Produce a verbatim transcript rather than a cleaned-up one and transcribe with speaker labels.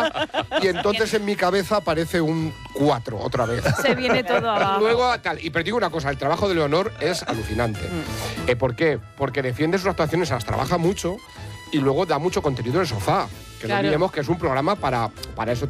Speaker 1: y entonces en mi cabeza aparece un cuatro otra vez.
Speaker 2: Se viene todo abajo.
Speaker 1: Luego, tal. Y pero digo una cosa, el trabajo de Leonor es alucinante. Mm. Eh, ¿Por qué? Porque defiende sus actuaciones, las trabaja mucho y luego da mucho contenido en el sofá. Que claro. No olvidemos que es un programa para, para eso